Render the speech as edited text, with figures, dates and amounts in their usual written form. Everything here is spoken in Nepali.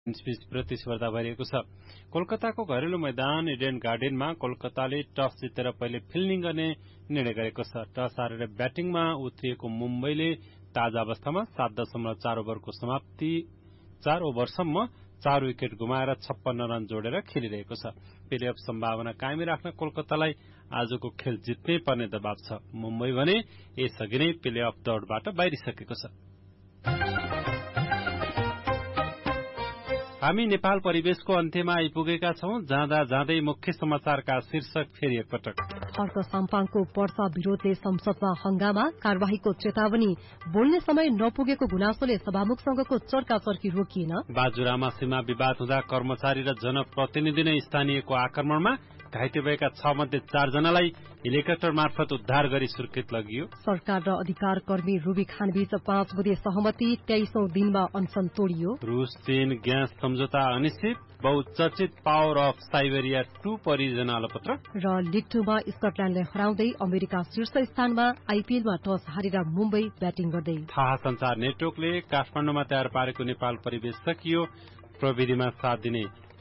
बीच प्रतिस्पर्धा भइरहेको छ। कोलकाताको घरेलु मैदान इडेन गार्डनमा कोलकाताले टस जितेर पहिले फिल्डिङ गर्ने निर्णय गरेको छ। टस हारेर ब्याटिङमा उत्रिएको मुम्बईले ताजा अवस्थामा 7.4 ओभरको समाप्ति 4 ओभरसम्म 4 विकेट गुमाएर 56 रन जोडेर खेलिरहेको छ। प्लेअफ सम्भावना कायमी राख्न कोलकातालाई आजको खेल जित्नै पर्ने दबाव छ। मुम्बई भने यसअघि नै प्लेअफ दौडबाट बाहिरिसकेको छ। हामी नेपाल परिवेशको अन्त्यमा आइपुगेका छौं। जाँदा जाँदै मुख्य समाचारका शीर्षक फेरि एकपटक। खर्च साम्पाङको पर्चा विरोधले संसदमा हंगामा, कार्यवाहीको चेतावनी, बोल्ने समय नपुगेको गुनासोले सभामुखसँगको चर्काचर्की रोकिएन। बाजुरामा सीमा विवाद हुँदा कर्मचारी र जनप्रतिनिधि नै स्थानीयको आक्रमणमा, घाइते भएका 6 मध्ये 4 जनालाई हेलिकप्टर मार्फत उद्धार गरी सुर्खेत लगियो। सरकार र अधिकार कर्मी रुबी खानबीच 5 बुधे सहमति, 23औं दिनमा अनसन तोडियो। रूस चीन ग्यास सम्झौता अनिश्चित, बहुचर्चित पावर अफ साइबेरिया 2 परियोजना अलपत्र। र लिग 2 मा स्कटल्याण्डले हराउँदै अमेरिका शीर्ष स्थानमा, आईपीएलमा टस हारेर मुम्बई ब्याटिङ गर्दै। थाहा संचार नेटवर्कले काठमाडौँमा तयार पारेको नेपाल परिवेश सकियो। प्रविधिमा साथ दिने